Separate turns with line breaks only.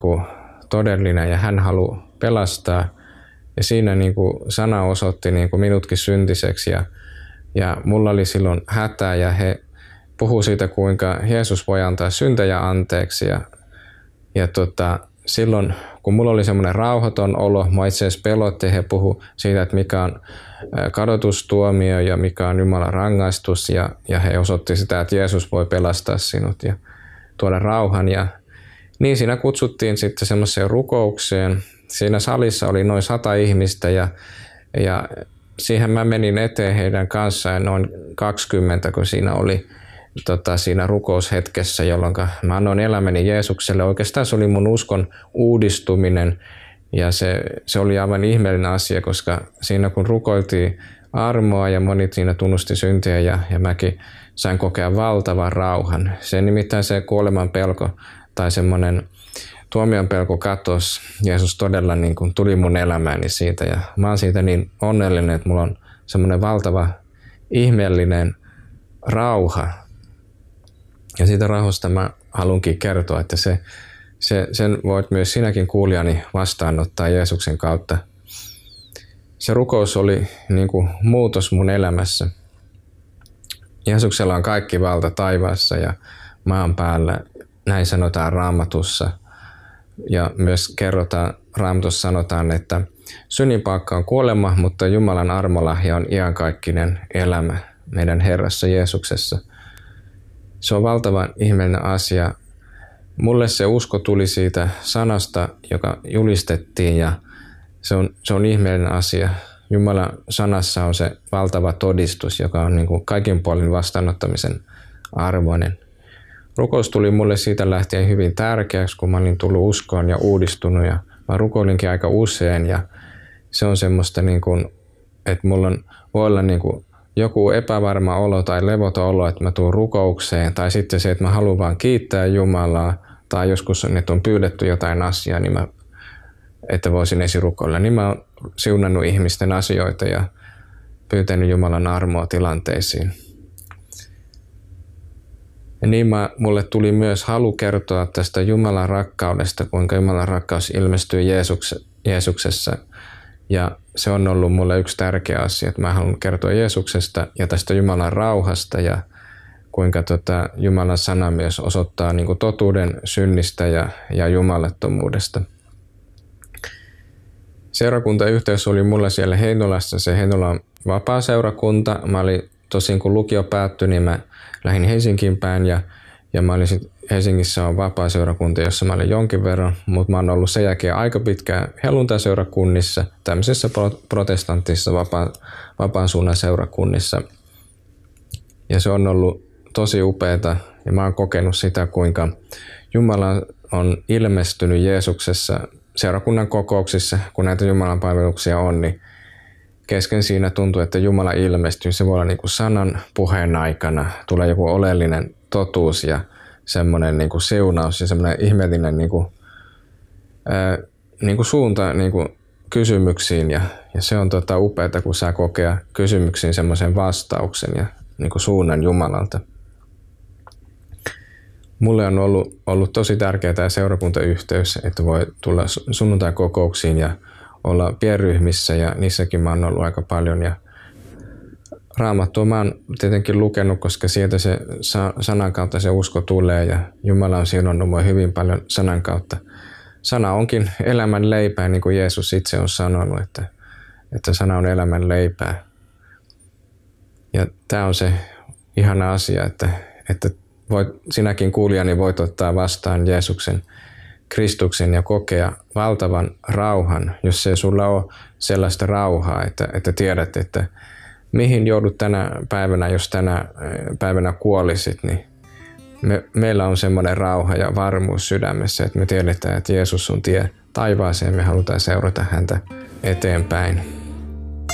todellinen ja hän haluaa pelastaa. Ja siinä niin kuin sana osoitti niin kuin minutkin syntiseksi ja mulla oli silloin hätä ja he puhuu siitä, kuinka Jeesus voi antaa syntejä anteeksi. Ja silloin, kun mulla oli semmoinen rauhaton olo, mä itse asiassa pelotti, he puhu siitä, että mikä on kadotustuomio ja mikä on Jumalan rangaistus. Ja he osoitti sitä, että Jeesus voi pelastaa sinut ja tuoda rauhan. Ja niin siinä kutsuttiin sitten semmoiseen rukoukseen. Siinä salissa oli noin 100 ihmistä ja siihen mä menin eteen heidän kanssaan noin 20, kun siinä oli siinä rukoushetkessä, jolloin mä annoin elämäni Jeesukselle. Oikeastaan se oli mun uskon uudistuminen ja se oli aivan ihmeellinen asia, koska siinä kun rukoiltiin armoa ja moni siinä tunnusti syntiä ja mäkin sain kokea valtavan rauhan. Se nimittäin se kuoleman pelko tai semmoinen tuomion pelko katosi. Jeesus todella niin kuin tuli mun elämääni siitä ja mä oon siitä niin onnellinen, että mulla on semmoinen valtava ihmeellinen rauha. Ja siitä rauhasta mä haluankin kertoa, että sen voit myös sinäkin kuulijani vastaanottaa Jeesuksen kautta. Se rukous oli niin kuin muutos mun elämässä. Jeesuksella on kaikki valta taivaassa ja maan päällä. Näin sanotaan Raamatussa. Ja myös Raamatussa sanotaan, että synnin paikka on kuolema, mutta Jumalan armolahja on iankaikkinen elämä meidän Herrassa Jeesuksessa. Se on valtavan ihmeellinen asia. Mulle se usko tuli siitä sanasta, joka julistettiin ja se on ihmeellinen asia. Jumalan sanassa on se valtava todistus, joka on niin kuin kaikin puolin vastaanottamisen arvoinen. Rukous tuli mulle siitä lähtien hyvin tärkeäksi, kun mä olin tullut uskoon ja uudistunut ja mä rukoilinkin aika usein ja se on semmoista niin kuin, että mulla voi olla niin kuin joku epävarma olo tai levoton olo, että mä tuun rukoukseen tai sitten se, että mä haluan vaan kiittää Jumalaa tai joskus on, että on pyydetty jotain asiaa, niin että voisin esirukoilla, niin mä oon siunannut ihmisten asioita ja pyytänyt Jumalan armoa tilanteisiin. Ja niin mulle tuli myös halu kertoa tästä Jumalan rakkaudesta, kuinka Jumalan rakkaus ilmestyy Jeesuksessa. Ja se on ollut mulle yksi tärkeä asia, että mä haluan kertoa Jeesuksesta ja tästä Jumalan rauhasta ja kuinka Jumalan sana myös osoittaa niin kuin totuuden synnistä ja jumalattomuudesta. Seurakuntayhteys oli mulla siellä Heinolassa, se Heinolan vapaa-seurakunta. Mä olin tosin kun lukio päättyi, niin mä lähdin Helsinkiin päin ja mä olin Helsingissä on vapaa-seurakunta, jossa mä olin jonkin verran, mutta mä oon ollut sen jälkeen aika pitkään helluntai-seurakunnissa, tämmöisessä protestanttisessa vapaan suunnan seurakunnissa. Ja se on ollut tosi upeata ja mä oon kokenut sitä, kuinka Jumala on ilmestynyt Jeesuksessa seurakunnan kokouksissa, kun näitä Jumalan palveluksia on, niin kesken siinä tuntuu, että Jumala ilmestyy. Se voi olla niin kuin sanan puheen aikana, tulee joku oleellinen totuus ja semmoinen niin kuin siunaus ja semmoinen ihmeellinen niin kuin suunta niin kuin kysymyksiin. Ja se on upeata, kun saa kokea kysymyksiin semmoisen vastauksen ja niin kuin suunnan Jumalalta. Mulle on ollut tosi tärkeää tämä seurakuntayhteys, että voi tulla sunnuntai-kokouksiin ja olla pienryhmissä ja niissäkin mä oon ollut aika paljon. Ja Raamattua mä oon tietenkin lukenut, koska sieltä se sanan kautta se usko tulee ja Jumala on siunannut mua hyvin paljon sanan kautta. Sana onkin elämän leipää, niin kuin Jeesus itse on sanonut, että sana on elämän leipää. Ja tämä on se ihana asia, että sinäkin kuulijani voit ottaa vastaan Jeesuksen, Kristuksen ja kokea valtavan rauhan, jos ei sulla ole sellaista rauhaa, että tiedät, että mihin joudut tänä päivänä, jos tänä päivänä kuolisit, niin meillä on semmoinen rauha ja varmuus sydämessä, että me tiedetään, että Jeesus on tie taivaaseen, me halutaan seurata häntä eteenpäin.